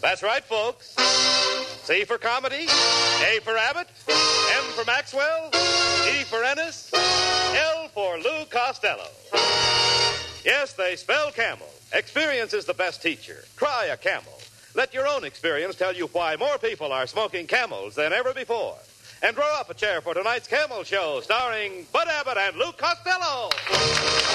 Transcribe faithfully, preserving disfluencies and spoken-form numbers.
That's right, folks. C for comedy, A for Abbott, M for Maxwell, E for Ennis, L for Lou Costello. Yes, they spell Camel. Experience is the best teacher. Try a Camel. Let your own experience tell you why more people are smoking Camels than ever before. And draw up a chair for tonight's Camel Show, starring Bud Abbott and Lou Costello.